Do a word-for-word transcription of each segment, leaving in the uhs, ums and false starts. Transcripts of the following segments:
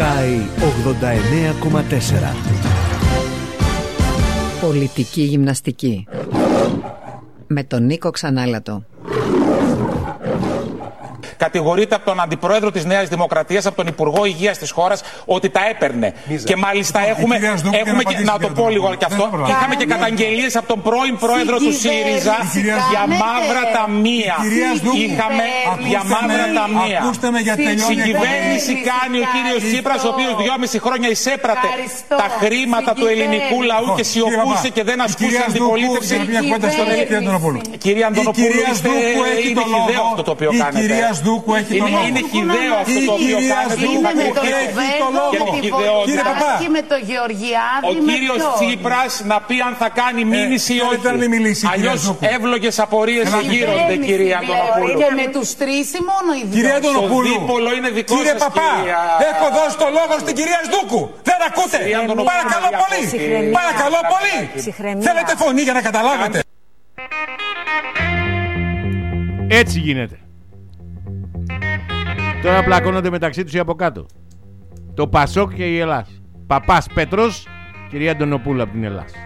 Sky ογδόντα εννέα κόμμα τέσσερα. Πολιτική γυμναστική με τον Νίκο Ξανάλατο. Κατηγορείται από τον Αντιπρόεδρο της Νέας Δημοκρατίας, από τον Υπουργό Υγείας της χώρας, ότι τα έπαιρνε. Μίζα. Και μάλιστα ο, έχουμε, έχουμε και, να το πω λίγο και αυτό, και είχαμε και καταγγελίες από τον πρώην Πρόεδρο του ΣΥΡΙΖΑ για μαύρα ταμεία. Είχαμε για μαύρα ταμεία. Στην κυβέρνηση κάνει ο κύριος Τσίπρας, ο οποίος δυόμιση χρόνια εισέπρατε τα χρήματα του ελληνικού λαού και σιωπούσε και δεν ασκούσε αντιπολίτευση. Κύριε Αντωνοπούλου, είναι χυδαίο αυτό το οποίο κάνετε. Είναι, είναι χυδαίο αυτό το οποίο κάνετε. Κύριε Παπά, με το Γεωργιάδη, ο κύριος Τσίπρας να πει αν θα κάνει μήνυση ή όχι. Αλλιώς εύλογες απορίες γύρονται, κυρία Αντωνοπούλου. Και με τους τρεις ή μόνο οι δύο. Κυρία Αντωνοπούλου, το δίπολο είναι δικό κύριε σας, Παπά, κυρία... έχω δώσει το λόγο στην κυρία Σδούκου. Δεν ακούτε. Παρακαλώ πολύ. Παρακαλώ πολύ. Θέλετε φωνή για να καταλάβετε. Έτσι γίνεται. Τώρα πλακώνονται μεταξύ τους οι από κάτω. Το Πασόκ και η Ελλάς. Παπάς Πέτρος, κυρία Αντωνοπούλου από την Ελλάς.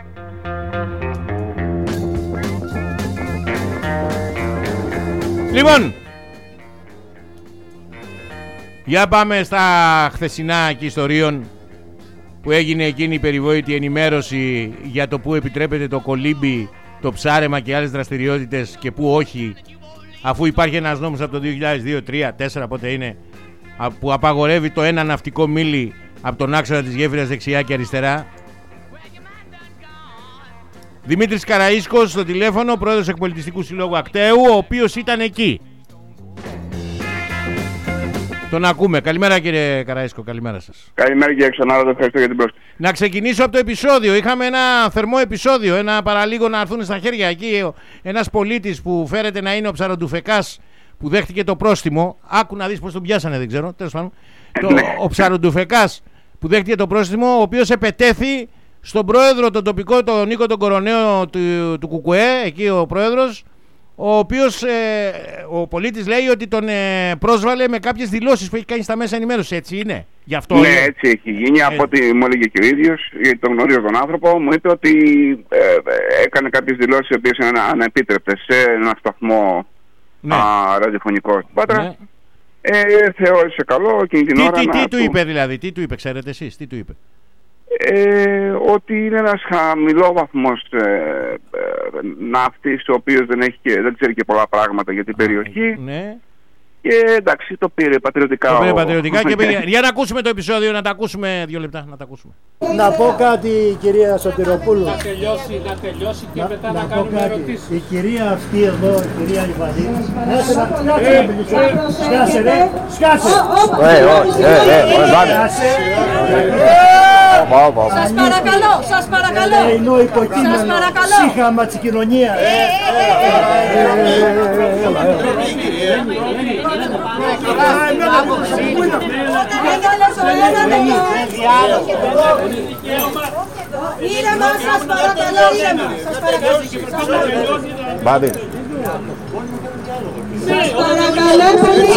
Λοιπόν, για πάμε στα χθεσινά και ιστορίων που έγινε εκείνη η περιβόητη ενημέρωση για το που επιτρέπεται το κολύμπι, το ψάρεμα και άλλες δραστηριότητες και που όχι, αφού υπάρχει ένας νόμος από το δύο χιλιάδες δύο, τρία, τέσσερα πότε είναι, που απαγορεύει το ένα ναυτικό μίλι από τον άξονα της γέφυρας δεξιά και αριστερά. Δημήτρης Καραΐσκος στο τηλέφωνο, πρόεδρος Εκπολιτιστικού Συλλόγου Ακταίου, ο οποίος ήταν εκεί. Τον ακούμε. Καλημέρα κύριε Καραΐσκο, καλημέρα σας. Καλημέρα κύριε Ξανάλατο, ευχαριστώ για την πρόσκληση. Να ξεκινήσω από το επεισόδιο. Είχαμε ένα θερμό επεισόδιο, ένα παραλίγο να έρθουν στα χέρια εκεί. Ένας πολίτης που φέρεται να είναι ο Ψαροντουφεκάς που δέχτηκε το πρόστιμο. Άκου να δεις πώς τον πιάσανε, δεν ξέρω. Τέλος πάντων. το, ο Ψαροντουφεκάς που δέχτηκε το πρόστιμο, ο οποίος επετέθη στον πρόεδρο, τον τοπικό, τον Νίκο τον Κοροναίο του, του Κουκουέ, εκεί ο πρόεδρος, ο οποίος ε, ο πολίτης λέει ότι τον ε, πρόσβαλε με κάποιες δηλώσεις που έχει κάνει στα μέσα ενημέρωση. Έτσι είναι? Γι' αυτό ναι, είναι. Έτσι έχει γίνει. Ε... Από ό,τι μου έλεγε και ο ίδιος, γιατί τον γνωρίζω τον άνθρωπο, μου είπε ότι ε, ε, έκανε κάποιες δηλώσεις οι οποίες είναι ανεπίτρεπτες σε ένα σταθμό ναι. α, ραδιοφωνικό στην Πάτρα. Ναι. Ε, θεώρησε καλό εκείνη την τι, ώρα. Τι, να τι του... του είπε δηλαδή, τι του είπε, ξέρετε εσείς, τι του είπε? Ε, ότι είναι ένας χαμηλόβαθμος ε, ε, ναύτης, ο οποίος δεν, έχει και, δεν ξέρει και πολλά πράγματα για την περιοχή. Ναι. Και εντάξει, το πήρε πατριωτικά. Το πήρε πατριωτικά και πήγε. Για να ακούσουμε το επεισόδιο, να τα ακούσουμε δύο λεπτά, να τα ακούσουμε. Να πω κάτι, κυρία Σωτηροπούλου. Να τελειώσει, να τελειώσει και να, μετά να, να κάνουμε ερωτήσεις. Η κυρία αυτή εδώ, η κυρία Ιβανίδη, σκάσε να μιλήσω. Σκάσε ρε, σκάσε. Σας παρακαλώ, σας παρακαλώ. Ενώ υποκείμενο, σύγχαμα της κοινωνίας. Ήρεμα, σας παρακαλώ, ήρεμα. Σας παρακαλώ. Μπάδι. Σας παρακαλώ πολύ.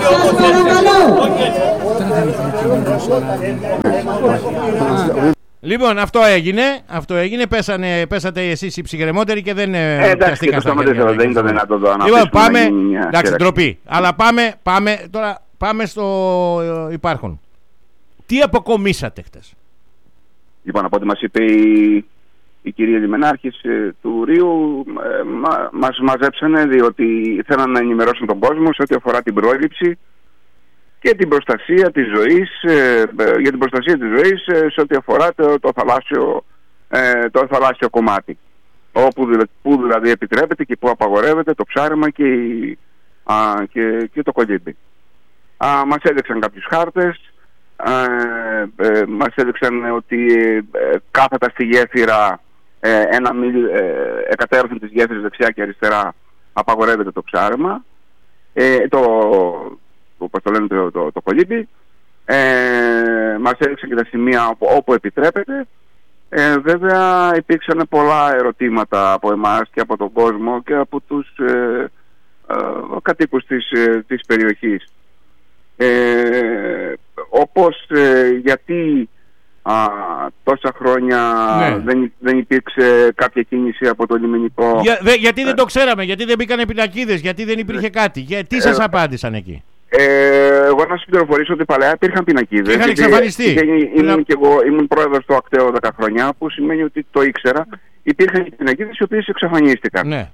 Σας παρακαλώ. Λοιπόν, αυτό έγινε, αυτό έγινε, πέσανε, πέσατε εσείς οι ψυχραιμότεροι και δεν ε, εντάξει, και το σταματήσαμε, δεν ήταν δυνατό το να λοιπόν, πάμε, εντάξει, ντροπή, αλλά πάμε, πάμε, τώρα πάμε στο υπάρχον. Τι αποκομίσατε χτες? Λοιπόν, από ό,τι μας είπε η, η κυρία Λιμενάρχης ε, του Ρίου, ε, μα, μας μαζέψανε διότι θέλαν να ενημερώσουν τον κόσμο σε ό,τι αφορά την πρόληψη και την προστασία της ζωής, ε, ε, για την προστασία της ζωής ε, σε ό,τι αφορά το, το, θαλάσσιο, ε, το θαλάσσιο κομμάτι. Όπου δηλαδή, που δηλαδή επιτρέπεται και που απαγορεύεται το ψάρεμα και, η, α, και, και το κολύμπι. Α, μας έδειξαν κάποιους χάρτες, ε, ε, μας έδειξαν ότι ε, κάθετα στη γέφυρα, ε, ένα μίλι, ε, εκατέρωθεν της γέφυρας δεξιά και αριστερά απαγορεύεται το ψάρεμα, ε, το, όπως το λένε το, το, το κολύμπι. Ε, μας έδειξαν και τα σημεία όπου, όπου επιτρέπεται. Ε, βέβαια υπήρξαν πολλά ερωτήματα από εμάς και από τον κόσμο και από τους ε, ε, κατοίκους της, ε, της περιοχής. Ε, όπως ε, γιατί α, τόσα χρόνια ναι. δεν, δεν υπήρξε κάποια κίνηση από το λιμενικό. Για, δε, γιατί δεν το ξέραμε, γιατί δεν μπήκανε πινακίδες, γιατί δεν υπήρχε κάτι. Γιατί σας ε, απάντησαν εκεί? Ε, εγώ να σας πληροφορήσω ότι παλαιά υπήρχαν πινακίδες. Είχαν εξαφανιστεί. Ήμουν, και εγώ, ήμουν πρόεδρος του ΑΚΤΕΟ δέκα χρόνια, που σημαίνει ότι το ήξερα. Υπήρχαν πινακίδες οι οποίες εξαφανίστηκαν. Ναι.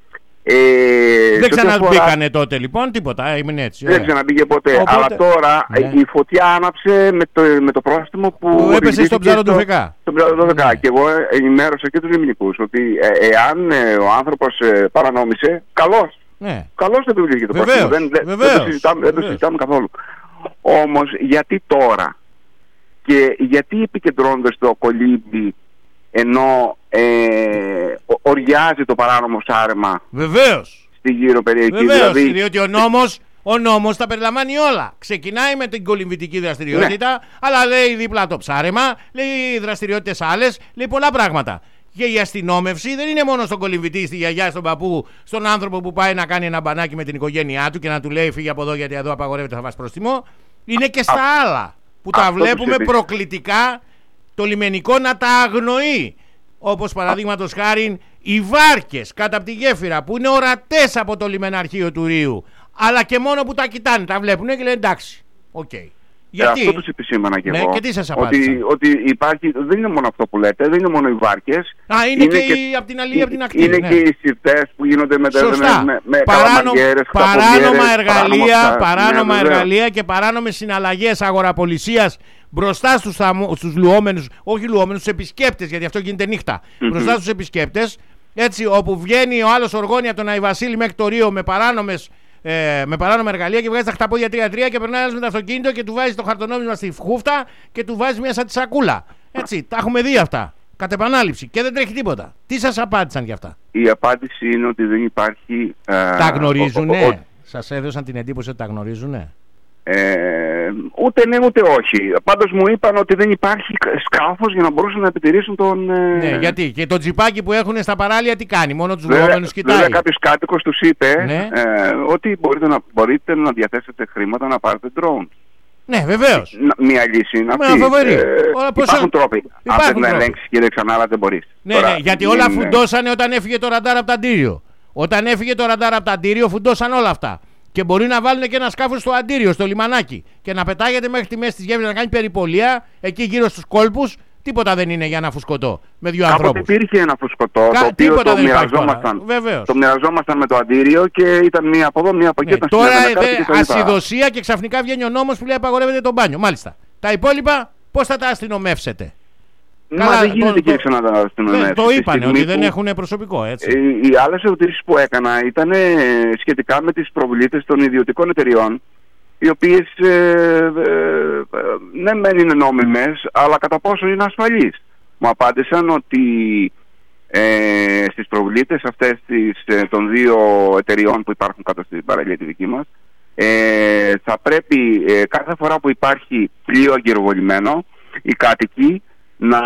Ε, δεν ξαναμπήκανε αφορά... τότε λοιπόν, τίποτα, έμεινε έτσι. Δεν ξαναμπήκε ποτέ. Οπότε... Αλλά τώρα ναι. η φωτιά άναψε με το, με το πρόστιμο που, που έπεσε στον ψάρο του Φεκά. Στον ψάρο του Φεκά. Ναι. Και εγώ ενημέρωσα και τους λιμνικούς ότι ε, εάν ε, ο άνθρωπος ε, παρανόμησε, καλώς. Ναι. Καλώς δεν επιβλήθηκε το πρόστιμο. Δεν, δεν, δεν το συζητάμε, δεν το συζητάμε καθόλου. Όμως γιατί τώρα και γιατί επικεντρώνονται στο κολύμπι ενώ ε, οριάζει το παράνομο σάρεμα? Βεβαίως. Στη γύρω περιοχή. Βεβαίως, δηλαδή... διότι ο νόμος, ο νόμος τα περιλαμβάνει όλα. Ξεκινάει με την κολυμβητική δραστηριότητα, ναι. αλλά λέει δίπλα το ψάρεμα, λέει δραστηριότητες άλλες, λέει πολλά πράγματα. Και η αστυνόμευση δεν είναι μόνο στον κολυμβητή, στη γιαγιά, στον παππού, στον άνθρωπο που πάει να κάνει ένα μπανάκι με την οικογένειά του και να του λέει φύγε από εδώ γιατί εδώ απαγορεύεται, θα φας πρόστιμο. Είναι και στα Α, άλλα που τα βλέπουμε προκλητικά το λιμενικό να τα αγνοεί. Όπως παραδείγματος χάριν οι βάρκες κάτω από τη γέφυρα που είναι ορατές από το λιμεναρχείο του Ρείου, αλλά και μόνο που τα κοιτάνε, τα βλέπουν και λένε εντάξει, οκ. Okay. Γιατί? Ε, αυτό τους επισήμανα και ναι, εγώ. Και τι σας απάντησαν? Ότι, ότι υπάρχει, δεν είναι μόνο αυτό που λέτε, δεν είναι μόνο οι βάρκες. Α, είναι, είναι και, και οι, από την άλλη, από την ακτή. Είναι ναι. και οι συρτές που γίνονται με, Σωστά. με, με Παράνο, παράνομα εργαλεία, παράνομα ναι, εργαλεία και παράνομες συναλλαγές αγοραπολισίας μπροστά στους, στους λουόμενους, όχι λουόμενους, στους επισκέπτες, γιατί αυτό γίνεται νύχτα. Mm-hmm. Μπροστά στους επισκέπτες, έτσι, όπου βγαίνει ο άλλος οργόνη από τον Αϊβασίλη μέχρι το Ρείο με παράνομες. Ε, με παράνομα εργαλεία και βγάζει τα χταπόδια τρία τρία και περνάει ένας με το αυτοκίνητο και του βάζει το χαρτονόμισμα στη χούφτα και του βάζει μια σαν τη σακούλα. Έτσι, τα έχουμε δει αυτά. Κατ' επανάληψη και δεν τρέχει τίποτα. Τι σας απάντησαν για αυτά? Η απάντηση είναι ότι δεν υπάρχει. Ε, τα γνωρίζουνε. Ο, ο, ο, σας έδωσαν την εντύπωση ότι τα γνωρίζουνε? Ε, ούτε ναι ούτε όχι. Πάντως μου είπαν ότι δεν υπάρχει σκάφος για να μπορούσαν να επιτηρήσουν τον. Ε... Ναι, γιατί και το τζιπάκι που έχουν στα παράλια τι κάνει? Μόνο τους λουόμενους κοιτάει. Βέβαια κάποιος κάτοικος τους είπε ναι. ε, ότι μπορείτε να, μπορείτε να διαθέσετε χρήματα να πάρετε drone. Ναι, βεβαίως. Μία λύση είναι αυτή. Ε, υπάρχουν τρόποι. Αν δεν ελέγξεις κύριε Ξανάλα δεν μπορείς. Ναι, Τώρα, ναι, γιατί όλα είναι... φουντώσανε όταν έφυγε το ραντάρ από τα Αντίριο. Όταν έφυγε το ραντάρ από τα Αντίριο φουντώσαν όλα αυτά. Και μπορεί να βάλουν και ένα σκάφος στο Αντίριο, στο λιμανάκι, και να πετάγεται μέχρι τη μέση της γέφυρας να κάνει περιπολία εκεί γύρω στους κόλπους. Τίποτα δεν είναι για ένα φουσκωτό με δύο ανθρώπους. Κάποτε υπήρχε ένα φουσκωτό Κα... το οποίο το μοιραζόμασταν, το μοιραζόμασταν με το Αντίριο και ήταν μία από εδώ, μία από εκεί. Ναι, τώρα δε, ασυδοσία και ξαφνικά βγαίνει ο νόμος που λέει απαγορεύεται το μπάνιο. Μάλιστα. Τα υπόλοιπα πώς θα τα αστυνομεύσετε? Μα Καλά, δεν γίνεται κύριε Ξανά να τα αστυνομεύσετε. Το είπανε ότι δεν έχουν προσωπικό, έτσι. Οι, οι άλλες ερωτήσεις που έκανα ήταν σχετικά με τις προβλήτες των ιδιωτικών εταιριών, οι οποίες ε, ε, ε, ναι μεν είναι νόμιμες, αλλά κατά πόσο είναι ασφαλείς. Μου απάντησαν ότι ε, στις προβλήτες αυτές τις, ε, των δύο εταιριών που υπάρχουν κάτω στην παραλία τη δική μας, ε, θα πρέπει ε, κάθε φορά που υπάρχει πλοίο αγκυροβολημένο, οι κάτοικοι να,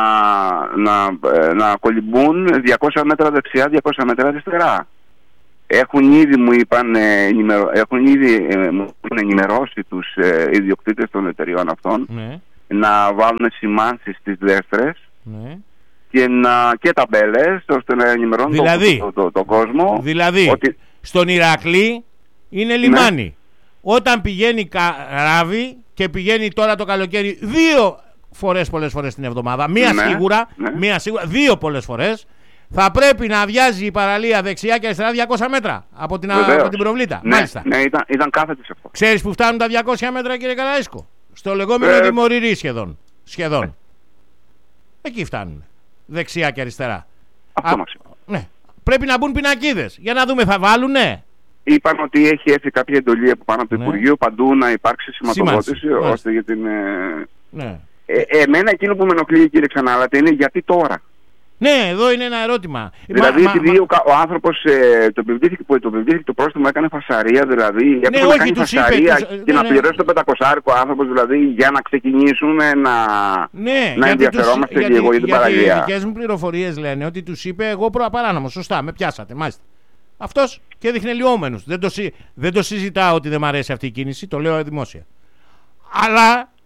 να, να κολυμπούν διακόσια μέτρα δεξιά, διακόσια μέτρα αριστερά. Έχουν ήδη μου είπαν, ενημερω... έχουν ήδη μου ενημερώσει τους ε, ιδιοκτήτες των εταιριών αυτών ναι. να βάλουν σημάνσεις στις δέστρες ναι. και, να... και ταμπέλες ώστε να ενημερώνουν δηλαδή, τον το, το, το κόσμο. Δηλαδή, ότι... στον Ηρακλή είναι λιμάνι. Ναι. Όταν πηγαίνει καράβι και πηγαίνει τώρα το καλοκαίρι δύο φορές πολλές φορές την εβδομάδα, μία, ναι, σίγουρα, ναι. μία σίγουρα, δύο πολλές φορές, θα πρέπει να αδειάζει η παραλία δεξιά και αριστερά διακόσια μέτρα από την, από την προβλήτα. Ναι, μάλιστα. Ναι, ήταν, ήταν κάθετη σε αυτό. Ξέρεις που φτάνουν τα διακόσια μέτρα, κύριε Καραϊσκό? Στο λεγόμενο ε... Δημορυρί σχεδόν. Σχεδόν. Ε... Εκεί φτάνουν. Δεξιά και αριστερά. Αυτό Α... μας είπα. Ναι. Πρέπει να μπουν πινακίδες. Για να δούμε, θα βάλουνε. Είπαν ότι έχει έρθει κάποια εντολή από πάνω από το ναι. Υπουργείο παντού να υπάρξει σηματοδότηση ώστε για την. Ναι. Ε, εμένα εκείνο που με ενοχλεί, κύριε Ξανάλατη, είναι γιατί τώρα. Ναι, εδώ είναι ένα ερώτημα. Δηλαδή, μα, επειδή μα, ο, ο άνθρωπος ε, το επιβλήθηκε το, το, το πρόστιμο έκανε φασαρία, δηλαδή. Ναι, έπρεπε όχι, να κάνει φασαρία είπε, και ναι, να ναι. πληρώσει το πεντακόσάρικο άνθρωπος, δηλαδή, για να ξεκινήσουμε να, ναι, να ενδιαφερόμαστε τους, και εγώ για την παραλία. Γιατί οι δικές μου πληροφορίες λένε ότι τους είπε εγώ προαπαράνομο. Σωστά, με πιάσατε, μάλιστα. Αυτός και έδειχνε λιώμενους. Δεν το, δεν το συζητάω ότι δεν μ' αρέσει αυτή η κίνηση, το λέω δημόσια. Αλλά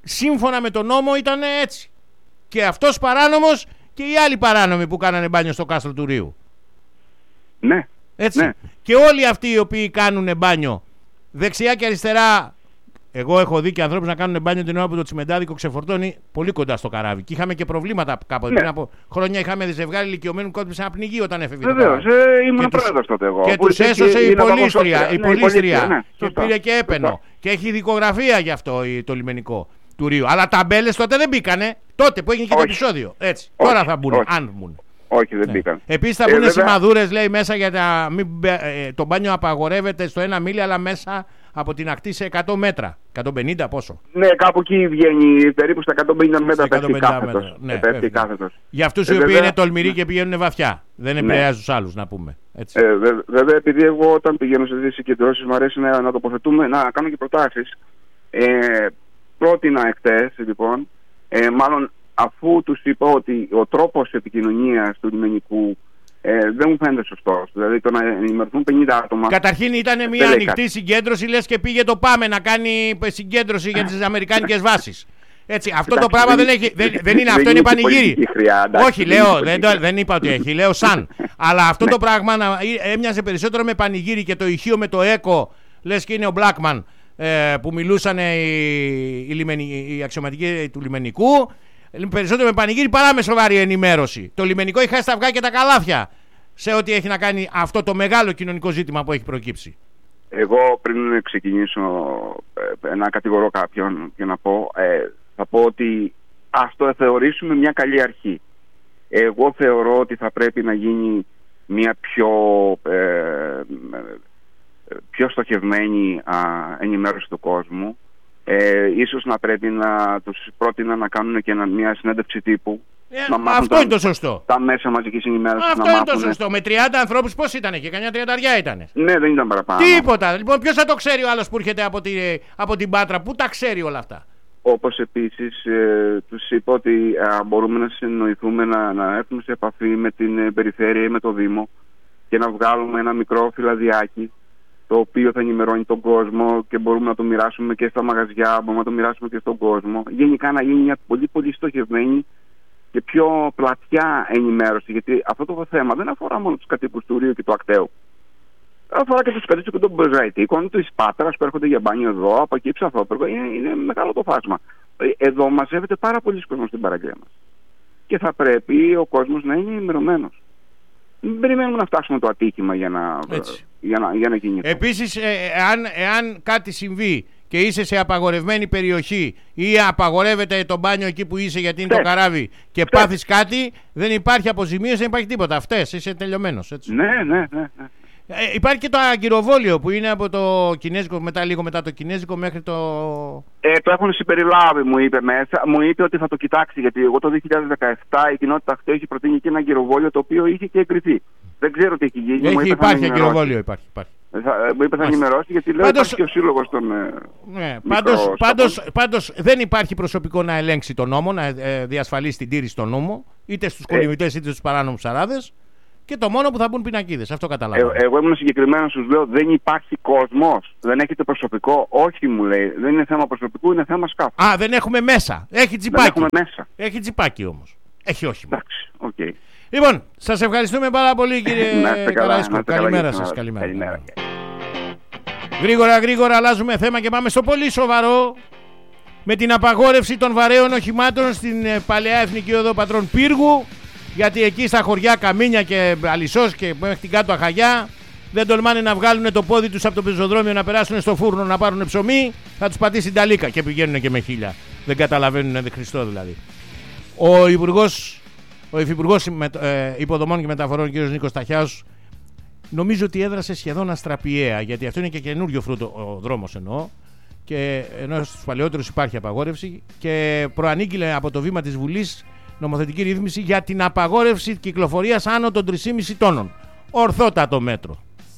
σύμφωνα με τον νόμο ήταν έτσι. Και αυτός παράνομος και οι άλλοι παράνομοι που κάνανε μπάνιο στο κάστρο του Ρίου. Ναι. Έτσι. Ναι. Και όλοι αυτοί οι οποίοι κάνουν μπάνιο δεξιά και αριστερά. Εγώ έχω δει και ανθρώπους να κάνουν μπάνιο την ώρα που το τσιμεντάδικο ξεφορτώνει πολύ κοντά στο καράβι. Και είχαμε και προβλήματα κάποτε. Ναι. Πριν από χρόνια είχαμε ζευγάρι ηλικιωμένου κόντυψε σε ένα πνιγεί όταν έφευγε. Βεβαίως, ε, ήμουν πρόεδρος τότε εγώ. Και τους έσωσε η πολίστρια. Η πολίστρια ναι, και πήρε και έπαινο. Σωστά. Και έχει δικογραφία γι' αυτό το λιμενικό του Ρίου. Αλλά ταμπέλες τότε δεν μπήκανε. Τότε που έγινε και όχι. Το επεισόδιο. Έτσι. Όχι. Τώρα θα μπουν. Όχι. Αν μπουν. Όχι, δεν ναι. μπήκαν. Επίσης θα μπουν ε, σημαδούρες, λέει, μέσα για να μην, ε, το μπάνιο απαγορεύεται στο ένα μίλι, αλλά μέσα από την ακτή σε εκατό μέτρα. εκατόν πενήντα πόσο. Ναι, κάπου εκεί βγαίνει, περίπου στα εκατόν πενήντα μέτρα πέφτει κάθετος. Ναι, κάθετος. Για αυτούς οι ε, οποίοι βέβαια, είναι τολμηροί ναι. και πηγαίνουν βαθιά. Δεν επηρεάζουν τους άλλους, να πούμε. Έτσι. Ε, βε, βέβαια, επειδή εγώ όταν πηγαίνω σε τέτοιες συγκεντρώσεις μου αρέσει να, να τοποθετούμε, να κάνω και προτάσεις. Ε, πρότεινα εχθές, λοιπόν, ε, μάλλον αφού τους είπα ότι ο τρόπος επικοινωνίας του λιμενικού ε, δεν μου φαίνεται σωστός. Δηλαδή το να ενημερωθούν πενήντα άτομα. Καταρχήν ήταν μια ανοιχτή συγκέντρωση, λες και πήγε το ΠΑΜΕ να κάνει συγκέντρωση για τις αμερικάνικες βάσεις. Έτσι, αυτό εντάξει, το πράγμα δεν, έχει, δεν, δεν είναι, αυτό είναι πανηγύρι. Χρειά, εντάξει, όχι, λέω, δεν, το, δεν είπα ότι έχει, λέω σαν. Αλλά αυτό το πράγμα να, έμοιαζε περισσότερο με πανηγύρι και το ηχείο με το έκο, λες και είναι ο Blackman ε, που μιλούσαν οι, οι, οι αξιωματικοί του λιμενικού. Περισσότερο με πανηγύρι παρά με σοβαρή ενημέρωση. Το λιμενικό έχει χάσει τα αυγά και τα καλάθια σε ό,τι έχει να κάνει αυτό το μεγάλο κοινωνικό ζήτημα που έχει προκύψει. Εγώ πριν ξεκινήσω ε, να κατηγορώ κάποιον και να πω, ε, θα πω ότι ας το θεωρήσουμε μια καλή αρχή. Εγώ θεωρώ ότι θα πρέπει να γίνει μια πιο, ε, πιο στοχευμένη α, ενημέρωση του κόσμου. Ε, ίσως να πρέπει να τους πρότεινα να κάνουν και μια συνέντευξη τύπου. Ε, να αυτό τα, είναι το σωστό. Τα μέσα μαζικής ενημέρωσης. Αυτό να είναι μάθουν. Το σωστό. Με τριάντα ανθρώπους πώς ήτανε και κανένα τριανταριά ήτανε. Ναι, δεν ήταν παραπάνω. Τίποτα. Λοιπόν, ποιος θα το ξέρει ο άλλος που έρχεται από, τη, από την Πάτρα, πού τα ξέρει όλα αυτά. Όπως επίσης ε, τους είπα ότι α, μπορούμε να συνοηθούμε να, να έρθουμε σε επαφή με την ε, περιφέρεια ή με το Δήμο και να βγάλουμε ένα μικρό φυλαδιάκι το οποίο θα ενημερώνει τον κόσμο και μπορούμε να το μοιράσουμε και στα μαγαζιά, μπορούμε να το μοιράσουμε και στον κόσμο. Γενικά να γίνει μια πολύ πολύ στοχευμένη και πιο πλατιά ενημέρωση, γιατί αυτό το θέμα δεν αφορά μόνο τους κατοίκους του Ρίου και του Ακταίου. Αφορά και τους κατοίκους των Μπεζαϊτίκων, της Πάτρας που έρχονται για μπάνιο εδώ, από εκεί Ψαθόπεργο. Είναι, είναι μεγάλο το φάσμα. Εδώ μαζεύεται πάρα πολλοί κόσμος στην παραλία μας. Και θα πρέπει ο κόσμος να είναι ενημερωμένος. Μην περιμένουμε να φτάσουμε το ατύχημα για να, για να, για να γίνει. Επίσης, ε, εάν, εάν κάτι συμβεί και είσαι σε απαγορευμένη περιοχή ή απαγορεύεται το μπάνιο εκεί που είσαι γιατί είναι Φτες. το καράβι και Φτες. πάθεις κάτι, δεν υπάρχει αποζημίωση, δεν υπάρχει τίποτα. Αυτές, είσαι τελειωμένος. Έτσι. Ναι, ναι, ναι. ναι. Ε, υπάρχει και το αγκυροβόλιο που είναι από το Κινέζικο, μετά λίγο μετά το Κινέζικο μέχρι το... Ε, το έχουν συμπεριλάβει, μου είπε μέσα. Μου είπε ότι θα το κοιτάξει, γιατί εγώ το δύο χιλιάδες δεκαεπτά η κοινότητα αυτή έχει προτείνει και ένα αγκυροβόλιο το οποίο είχε και εγκριθεί. Δεν ξέρω τι έχει γίνει. Έχει, μου είπε, υπάρχει αγκυροβόλιο, υπάρχει. υπάρχει. Θα, μου είπε θα ενημερώσει, γιατί λέω πάντως, υπάρχει και ο σύλλογος των... Ε, ναι, πάντως, πάντως, πάντως δεν υπάρχει προσωπικό να ελέγξει τον νόμο, να ε, διασφαλίσει την τήρηση των νόμων, είτε στους ε, κολυμβητές είτε στους παράνομους αράδες. Και το μόνο που θα μπουν πινακίδες, αυτό καταλαβαίνω. Ε, εγώ ήμουν συγκεκριμένο, σου λέω, δεν υπάρχει κόσμος. Δεν έχετε προσωπικό. Όχι, μου λέει. Δεν είναι θέμα προσωπικού, είναι θέμα σκάφου. Α, δεν έχουμε μέσα. Έχει τσιπάκι. Δεν έχουμε μέσα. Έχει τσιπάκι όμως. Έχει όχημα. Εντάξει, οκ. Okay. Λοιπόν, σας ευχαριστούμε πάρα πολύ, κύριε Καράσκο. Καλημέρα σας. Καλημέρα. Καλημέρα. Γρήγορα, γρήγορα αλλάζουμε θέμα και πάμε στο πολύ σοβαρό. Με την απαγόρευση των βαρέων οχημάτων στην παλαιά Εθνική Οδό Πατρών Πύργου. Γιατί εκεί στα χωριά Καμίνια και Αλισσός και μέχρι την κάτω Αχαγιά δεν τολμάνε να βγάλουν το πόδι τους από το πεζοδρόμιο να περάσουν στο φούρνο να πάρουν ψωμί, θα τους πατήσει τα λίκα και πηγαίνουν και με χίλια. Δεν καταλαβαίνουν, δεν Χριστό δηλαδή. Ο Υπουργός, ο Υφυπουργός ε, Υποδομών και Μεταφορών κ. Νίκος Ταχιάος νομίζω ότι έδρασε σχεδόν αστραπιαία, γιατί αυτό είναι και καινούριο φρούτο ο δρόμος εννοώ, και ενώ στους παλαιότερους υπάρχει απαγόρευση και προανήγγειλε από το βήμα της Βουλής νομοθετική ρύθμιση για την απαγόρευση κυκλοφορίας άνω των τρία κόμμα πέντε τόνων. Ορθότατο μέτρο.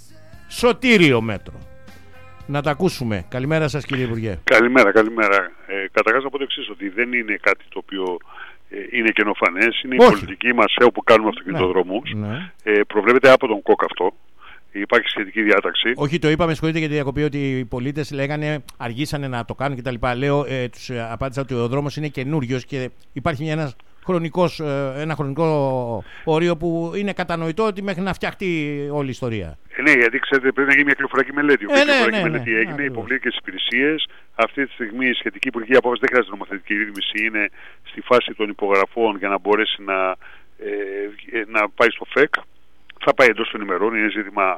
Σωτήριο μέτρο. Να τα ακούσουμε. Καλημέρα σας, κύριε Υπουργέ. Καλημέρα, καλημέρα. Ε, καταρχάς να πω το εξής, ότι δεν είναι κάτι το οποίο ε, είναι καινοφανές. Είναι όχι. Η πολιτική μας όπου κάνουμε αυτοκινητοδρόμους. Ναι. Ε, προβλέπεται από τον ΚΟΚ αυτό. υπάρχει σχετική διάταξη. Όχι, το είπαμε, συγχωρείτε για τη διακοπή, ότι οι πολίτες λέγανε, αργήσανε να το κάνουν κτλ. Λέω, ε, τους απάντησα ότι ο δρόμος είναι καινούριος και υπάρχει ένας χρονικός, ε, ένα χρονικό όριο που είναι κατανοητό ότι μέχρι να φτιαχτεί όλη η ιστορία. Ε, ναι, γιατί ξέρετε πρέπει να γίνει μια κυκλοφοριακή μελέτη. Η οποία ε, ναι, κυκλοφοριακή ναι, μελέτη ναι, έγινε, ναι, υποβλήθηκε στις υπηρεσίες. Αυτή τη στιγμή η σχετική υπουργική απόφαση δεν χρειάζεται νομοθετική ρύθμιση, είναι στη φάση των υπογραφών για να μπορέσει να, ε, να πάει στο ΦΕΚ. Θα πάει εντός των ημερών, είναι ζήτημα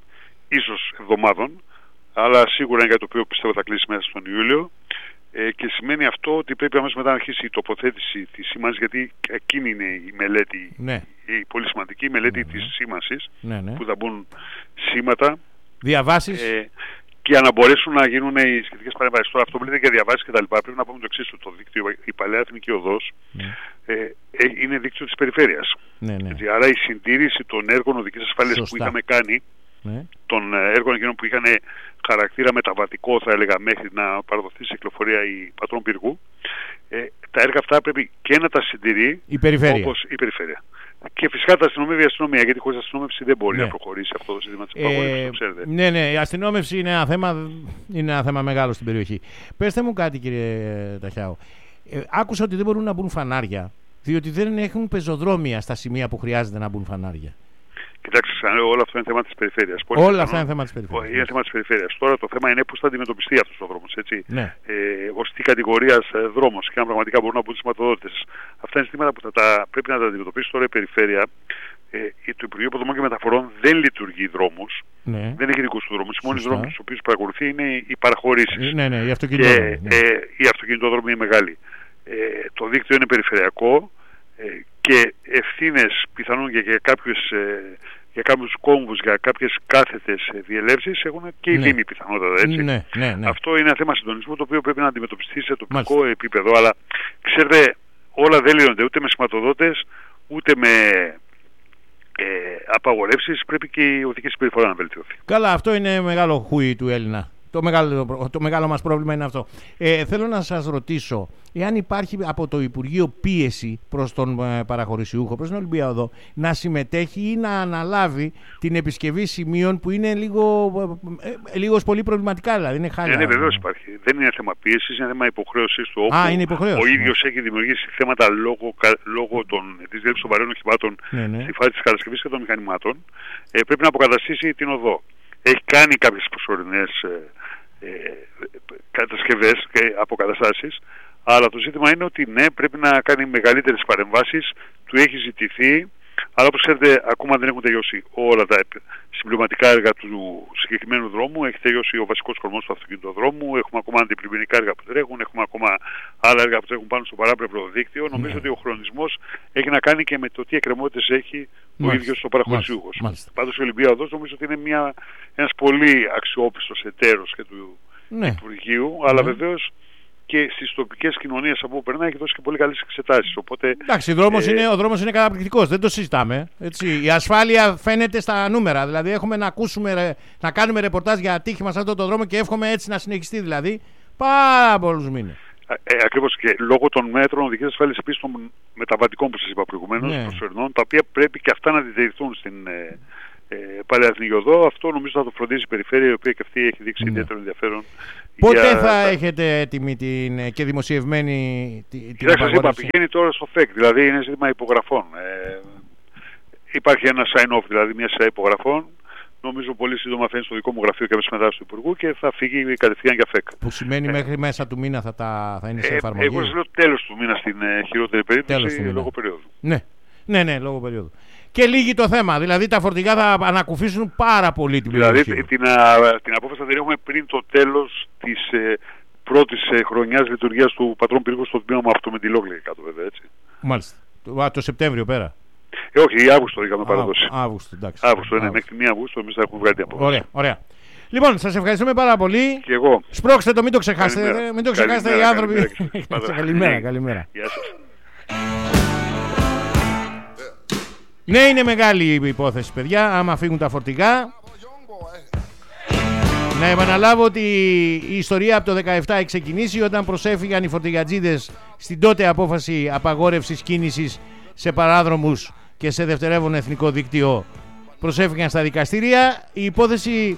ίσως εβδομάδων, αλλά σίγουρα είναι κάτι το οποίο πιστεύω θα κλείσει μέσα στον Ιούλιο. Ε, και σημαίνει αυτό ότι πρέπει αμέσως μετά να αρχίσει η τοποθέτηση της σήμανσης, γιατί εκείνη είναι η μελέτη, ναι. η πολύ σημαντική μελέτη ναι, της σήμανσης, ναι, ναι. που θα μπουν σήματα, διαβάσεις, ε, και να μπορέσουν να γίνουν οι σχετικές παρεμβάσεις. Τώρα αυτό που λέτε για διαβάσεις κτλ. Πρέπει να πούμε το εξής, το δίκτυο, η Παλαιά Εθνική Οδός ναι. ε, ε, είναι δίκτυο της περιφέρειας. Ναι, ναι. Έτσι, άρα η συντήρηση των έργων οδικής ασφάλειας Σωστά. που είχαμε κάνει, ναι. των έργων εκείνων που είχαν χαρακτήρα μεταβατικό, θα έλεγα, μέχρι να παραδοθεί σε κυκλοφορία η πατρών πυργού, ε, τα έργα αυτά πρέπει και να τα συντηρεί η περιφέρεια. Όπως η περιφέρεια. Και φυσικά τα αστυνομία η αστυνομία, γιατί χωρίς αστυνόμευση δεν μπορεί ναι. να προχωρήσει αυτό το ζήτημα της υπαγόρευσης, ε, το ξέρετε. Ναι, ναι, η αστυνόμευση είναι ένα θέμα, είναι ένα θέμα μεγάλο στην περιοχή. Πεςτε μου κάτι, κύριε Ταχιάου. Ε, άκουσα ότι δεν μπορούν να μπουν φανάρια, διότι δεν έχουν πεζοδρόμια στα σημεία που χρειάζεται να μπουν φανάρια. Κοιτάξτε, όλο αυτό είναι θέμα της περιφέρειας. Όλα πιθανόν, αυτά είναι θέμα της περιφέρειας. Είναι θέμα της περιφέρειας. Τώρα το θέμα είναι πώς θα αντιμετωπιστεί αυτός ο δρόμος. Έτσι. Ναι. Ε, ως τι κατηγορίας ε, δρόμος και αν πραγματικά μπορούν να μπουν σηματοδότες. Αυτά είναι ζητήματα που θα τα, πρέπει να τα αντιμετωπίσει τώρα η περιφέρεια. Ε, το Υπουργείο Υποδομών και Μεταφορών δεν λειτουργεί δρόμους. Ναι. Δεν έχει δικούς του δρόμους. Οι μόνοι δρόμοι τους οποίους παρακολουθεί είναι οι παραχωρήσεις. Ναι, ναι, οι αυτοκινητόδρομοι. Και ναι. ε, οι αυτοκινητόδρομοι είναι μεγάλοι. Ε, το δίκτυο είναι περιφερειακό ε, και ευθύνες πιθανόν για, για κάποιες. Ε, για κάποιους κόμβους, για κάποιες κάθετες διελεύσεις έχουν και οι ναι. δήμοι πιθανότατα, έτσι. Ναι, ναι, ναι. Αυτό είναι ένα θέμα συντονισμού το οποίο πρέπει να αντιμετωπιστεί σε τοπικό Μάλιστα. επίπεδο, αλλά ξέρετε όλα δεν λύνονται ούτε με σηματοδότες ούτε με ε, απαγορεύσεις, πρέπει και η οδική συμπεριφορά να βελτιωθεί. Καλά, αυτό είναι μεγάλο χούι του Έλληνα. Το μεγάλο, το μεγάλο μας πρόβλημα είναι αυτό. Ε, θέλω να σας ρωτήσω, εάν υπάρχει από το Υπουργείο πίεση προς τον ε, παραχωρησιούχο, προς την Ολυμπία να συμμετέχει ή να αναλάβει την επισκευή σημείων που είναι λίγο, ε, λίγο πολύ προβληματικά, δηλαδή είναι χάλια. Ναι, ναι, βεβαίως υπάρχει. Δεν είναι θέμα πίεσης, είναι θέμα υποχρέωσης του, όπου Α, είναι υποχρέωση. ο ίδιος έχει δημιουργήσει θέματα λόγω, λόγω των, της διέλευσης των βαρέων οχημάτων ναι, ναι. στη φάση της κατασκευής και των μηχανημάτων. Ε, πρέπει να αποκαταστήσει την οδό. Έχει κάνει κάποιες προσωρινές ε, ε, κατασκευές και αποκαταστάσεις, αλλά το ζήτημα είναι ότι ναι, πρέπει να κάνει μεγαλύτερες παρεμβάσεις, του έχει ζητηθεί, αλλά όπως ξέρετε ακόμα δεν έχουν τελειώσει όλα τα συμπληρωματικά έργα του συγκεκριμένου δρόμου, έχει τελειώσει ο βασικός κορμός του αυτοκινητοδρόμου, έχουμε ακόμα αντιπλημμυρικά έργα που τρέχουν, έχουμε ακόμα άλλα έργα που τρέχουν πάνω στο παράπλευρο δίκτυο. Νομίζω yeah. ότι ο χρονισμός έχει να κάνει και με το τι εκκρεμότητες έχει ο Μάλιστα. ίδιος ο παραχωρησιούχος. Πάντως η Ολυμπία Οδός νομίζω ότι είναι μια, ένας πολύ αξιόπιστος εταίρος και του ναι. Υπουργείου, αλλά ναι. βεβαίως και στις τοπικές κοινωνίες από όπου περνάει έχει δώσει και πολύ καλές εξετάσεις. Οπότε, εντάξει, ο δρόμος, ε... είναι, ο δρόμος είναι καταπληκτικός, δεν το συζητάμε. Έτσι. Η ασφάλεια φαίνεται στα νούμερα. Δηλαδή, έχουμε να, ακούσουμε, να κάνουμε ρεπορτάζ για ατύχημα σε αυτόν τον δρόμο και εύχομαι έτσι να συνεχιστεί. Δηλαδή, πάρα πολλούς μήνες. Ε, ακριβώς και λόγω των μέτρων οδικής ασφάλειας επίσης των μεταβατικών που σας είπα προηγουμένως, ναι. προσωρινών, τα οποία πρέπει και αυτά να διτηρηθούν στην ε, ε, Παλαιά Εθνική Οδό. Αυτό νομίζω θα το φροντίζει η περιφέρεια, η οποία και αυτή έχει δείξει ναι. ιδιαίτερο ενδιαφέρον. Πότε για... θα έχετε έτοιμη την, και δημοσιευμένη την Κοιτάξτε, σας είπα, πηγαίνει τώρα στο ΦΕΚ, δηλαδή είναι ζήτημα υπογραφών. Ε, υπάρχει ένα sign-off, δηλαδή μια σειρά υπογραφών. Νομίζω πολύ σύντομα θα είναι στο δικό μου γραφείο και αμέσως μετά του Υπουργού και θα φύγει κατευθείαν για ΦΕΚ. Που σημαίνει ε, μέχρι μέσα του μήνα θα, τα, θα είναι σε εφαρμογή. Ε, εγώ σας λέω τέλος του μήνα στην ε, χειρότερη περίπτωση λόγω περίοδου. Ναι. ναι, ναι, λόγω περίοδου. Και λύγει το θέμα. Δηλαδή τα φορτηγά θα ανακουφίσουν πάρα πολύ την δηλαδή, περιοχή. Δηλαδή την, α, την απόφαση θα την έχουμε πριν το τέλος της ε, πρώτης ε, χρονιάς λειτουργίας του πατρών πυργού στο τμήμα αυτό με τη Λόγλη κάτω, βέβαια, έτσι. Μάλιστα. Το, το Σεπτέμβριο πέρα. Ε, όχι, Αύγουστο είχαμε παραδώσει. Αύγουστο, εντάξει. Αύγουστο, ναι, μέχρι τη μία Αυγούστου εμείς θα έχουμε βγάλει την απόφαση. Ωραία, ωραία. Λοιπόν, σας ευχαριστούμε πάρα πολύ. Και εγώ. Σπρώξτε το, μην το ξεχάσετε. Καλημέρα. Μην το ξεχάσετε καλημέρα, οι άνθρωποι. Καλημέρα, καλημέρα. καλημέρα. Γεια σας. Ναι, είναι μεγάλη η υπόθεση, παιδιά. Άμα φύγουν τα φορτηγά. Να επαναλάβω ότι η ιστορία από το δεκαεπτά έχει ξεκινήσει όταν προσέφυγαν οι φορτηγατζίδες στην τότε απόφαση απαγόρευσης κίνησης σε παράδρομους και σε δευτερεύον εθνικό δίκτυο προσέφηκαν στα δικαστήρια. Η υπόθεση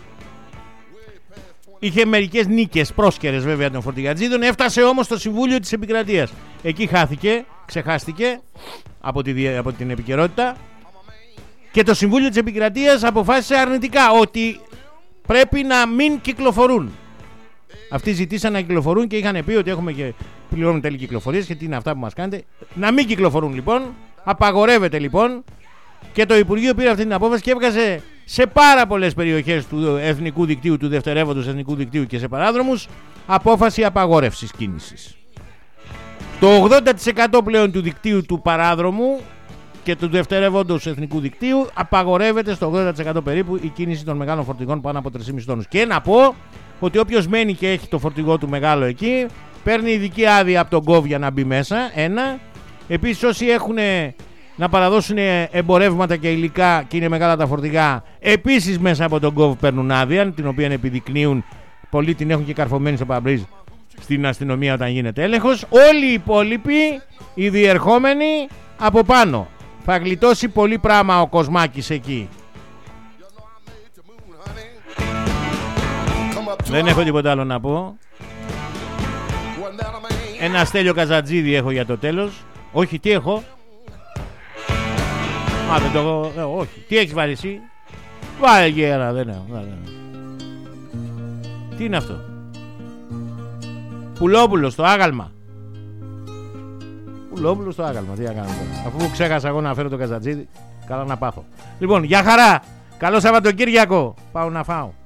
είχε μερικές νίκες πρόσκαιρες βέβαια των φορτηγατζίδων. Έφτασε όμως στο Συμβούλιο της Επικρατείας. Εκεί χάθηκε, ξεχάστηκε από, τη, από την επικαιρότητα. Και το Συμβούλιο της Επικρατείας αποφάσισε αρνητικά ότι πρέπει να μην κυκλοφορούν. Αυτοί ζητήσαν να κυκλοφορούν και είχαν πει ότι έχουμε και πληρώνουν τέλη κυκλοφορίες και τι είναι αυτά που μας κάνετε. Να μην κυκλοφορούν λοιπόν. Απαγορεύεται λοιπόν. Και το Υπουργείο πήρε αυτή την απόφαση και έβγαζε σε πάρα πολλές περιοχές του εθνικού δικτύου, του δευτερεύοντος εθνικού δικτύου και σε παράδρομους, απόφαση απαγόρευσης κίνησης. Το ογδόντα τοις εκατό πλέον του δικτύου του παράδρομου και του δευτερεύοντος εθνικού δικτύου απαγορεύεται στο ογδόντα τοις εκατό περίπου η κίνηση των μεγάλων φορτηγών πάνω από τρία κόμμα πέντε τόνους. Και να πω ότι όποιος μένει και έχει το φορτηγό του μεγάλο εκεί, παίρνει ειδική άδεια από τον γκοβ για να μπει μέσα. Ένα. Επίσης, όσοι έχουν να παραδώσουν εμπορεύματα και υλικά και είναι μεγάλα τα φορτηγά, επίσης μέσα από τον γκοβ παίρνουν άδεια, την οποία επιδεικνύουν. Πολλοί την έχουν και καρφωμένη στο παμπρίζ στην αστυνομία όταν γίνεται έλεγχος. Όλοι οι υπόλοιποι, οι διερχόμενοι από πάνω. Θα γλιτώσει πολύ πράγμα ο Κοσμάκης εκεί. Δεν έχω τίποτα άλλο να πω. Ένα Στέλιο Καζατζίδη έχω για το τέλος. Όχι, τι έχω. Α, δεν το ε, όχι. Τι έχεις βάλει εσύ? Βάλε και ένα, δεν έχω. Βάλε. Τι είναι αυτό? Πουλόπουλο στο άγαλμα. Πουλόπουλο στο άγαλμα, τι να κάνω τώρα. Αφού ξέχασα εγώ να φέρω το Καζατζίδη, καλά να πάθω. Λοιπόν, για χαρά. Καλό Σαββατοκύριακο. Πάω να φάω.